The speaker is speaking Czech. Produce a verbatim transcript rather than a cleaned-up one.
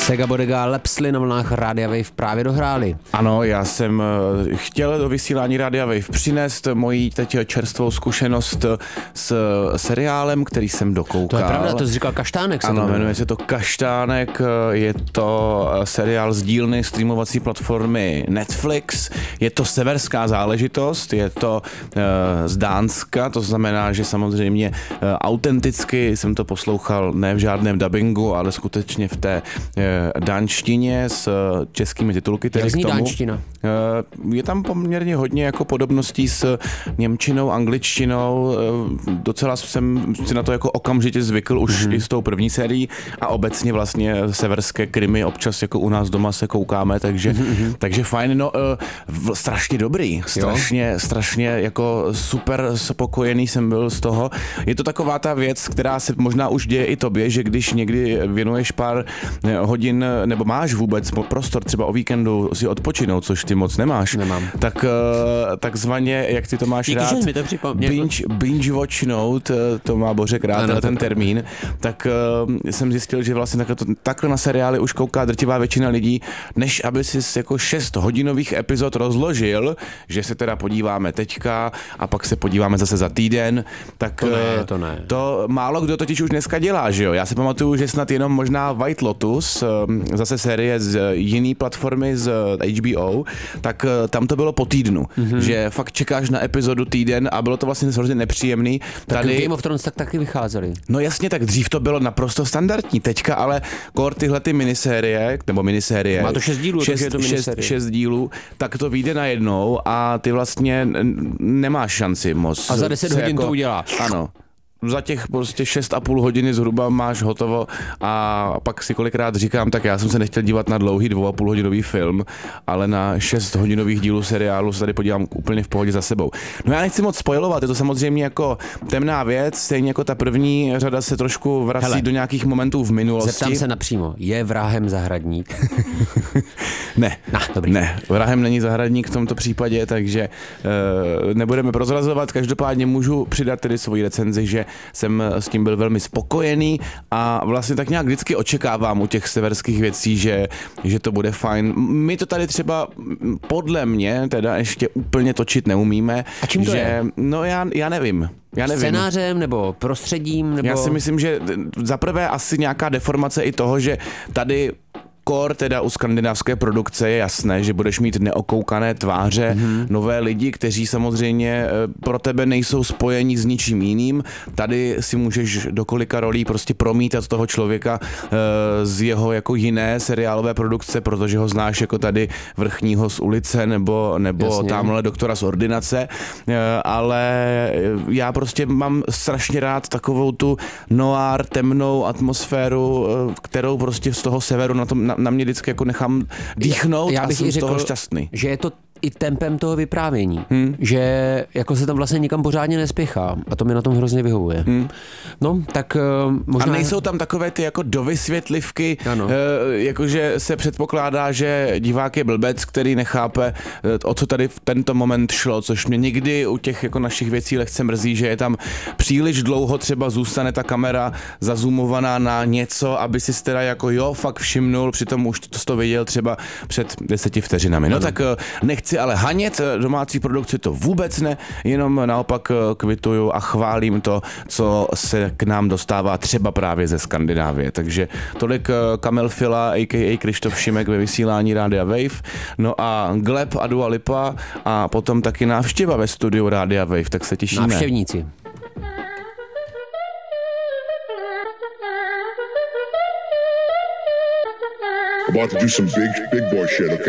Sega Bodega Lepsli na vlnách Rádia Wave právě dohráli. Ano, já jsem chtěl do vysílání Rádia Wave přinést moji teď čerstvou zkušenost s seriálem, který jsem dokoukal. To je pravda, to jsi říkal Kaštánek. Ano, jmenuje se to Kaštánek, je to seriál z dílny streamovací platformy Netflix, je to severská záležitost, je to uh, z Dánska, to znamená, že samozřejmě uh, autenticky jsem to poslouchal ne v žádném dabingu, ale skutečně v té uh, dánštině s uh, českými titulky. Jak zní dánština? Uh, je tam poměrně hodně jako podobností s němčinou, angličtinou, uh, docela jsem si na to jako okamžitě zvykl už mm-hmm. i s tou první sérií a obecně vlastně severské krimi občas jako u nás doma se koukáme, takže, mm-hmm. takže fajn, no uh, strašně dobrý, strašně, strašně jako super spokojený jsem byl z toho. Je to taková ta věc, která se možná už děje i tobě, že když někdy věnuješ pár hodin, nebo máš vůbec prostor třeba o víkendu si odpočinout, což ty moc nemáš, Nemám. tak uh, takzvaně, jak ty to máš Díky, rád, mi to binge, binge watchnout, to má Bořek rád, ano, ten termín, tak uh, jsem zjistil, že vlastně takhle, to, takhle na seriály už kouká drtivá většina lidí, než aby si jako šest hodinových epizod rozložil, že se teda podíváme teďka a pak se podíváme zase za týden, tak to ne, to ne. To málo kdo totiž už dneska dělá, že jo? Já si pamatuju, že snad jenom možná White Lotus, zase série z jiný platformy z H B O, tak tam to bylo po týdnu, mm-hmm. že fakt čekáš na epizodu týden a bylo to vlastně hrozně nepříjemný. Tak Tady... Game of Thrones tak taky vycházely. No jasně, tak dřív to bylo naprosto standardní, teďka ale kor tyhle ty minisérie, nebo minisérie, má to šest dílů, šest, je to šest, šest dílů, tak to vyjde najednou a ty vlastně nemáš šanci moc. A za deset hodin jako, to udělá. Ano. Za těch prostě šest a půl hodiny zhruba máš hotovo a pak si kolikrát říkám, tak já jsem se nechtěl dívat na dlouhý dvou a půl hodinový film, ale na šest hodinových dílů seriálu se tady podívám úplně v pohodě za sebou. No já nechci moc spoilovat, je to samozřejmě jako temná věc, stejně jako ta první řada se trošku vrací Hele, do nějakých momentů v minulosti. Zeptám se napřímo, je vrahem zahradník? ne, nah, dobrý. ne, vrahem není zahradník v tomto případě, takže uh, nebudeme prozrazovat, každopádně můžu přidat tedy svoji recenzi, že jsem s tím byl velmi spokojený a vlastně tak nějak vždycky očekávám u těch severských věcí, že, že to bude fajn. My to tady třeba podle mě teda ještě úplně točit neumíme. A čím to že, je? No já, já nevím. Já nevím. Scénářem nebo prostředím? Nebo... Já si myslím, že zaprvé asi nějaká deformace i toho, že tady kor teda u skandinávské produkce je jasné, že budeš mít neokoukané tváře, mm-hmm. nové lidi, kteří samozřejmě pro tebe nejsou spojeni s ničím jiným. Tady si můžeš do kolika rolí prostě promítat toho člověka e, z jeho jako jiné seriálové produkce, protože ho znáš jako tady vrchního z ulice nebo, nebo tamhle doktora z ordinace, e, ale já prostě mám strašně rád takovou tu noir, temnou atmosféru, e, kterou prostě z toho severu na tom na, na mě vždycky jako nechám dýchnout já, já a jsem řekl, z toho šťastný. Že je to i tempem toho vyprávění, hmm. že jako se tam vlastně nikam pořádně nespěchá a to mi na tom hrozně vyhovuje. Hmm. No, tak uh, možná... A nejsou tam takové ty jako dovysvětlivky, uh, jakože se předpokládá, že divák je blbec, který nechápe, uh, o co tady v tento moment šlo, což mě někdy u těch jako našich věcí lehce mrzí, že je tam příliš dlouho třeba zůstane ta kamera zazumovaná na něco, aby si teda jako jo, fakt všimnul, přitom už to, to viděl třeba před deseti vteřinami. No ano. tak uh, nechci ale hanět domácí produkci, to vůbec ne, jenom naopak kvituju a chválím to, co se k nám dostává třeba právě ze Skandinávie. Takže tolik Kamil Fila, a k a. Krištof Šimek ve vysílání Rádia Wave, no a Gleb a Dua Lipa a potom taky návštěva ve studiu Rádia Wave, tak se těšíme. Návštěvníci. About to do some big, big boy shit, okay?